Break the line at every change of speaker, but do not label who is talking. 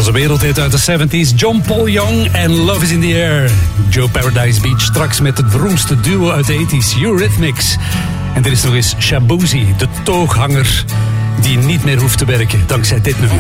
een wereldhit uit de 70s. John Paul Young en Love is in the Air. Joe Paradise Beach straks met het beroemdste duo uit de 80s, Eurythmics. En er is nog eens Shaboozey, de tooghanger die niet meer hoeft te werken dankzij dit nummer.